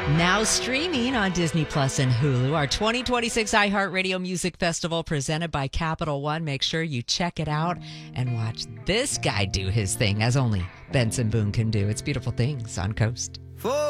Now streaming on Disney Plus and Hulu, our 2026 iHeartRadio Music Festival presented by Capital One. Make sure you check it out and watch this guy do his thing as only Benson Boone can do. It's Beautiful Things on Coast.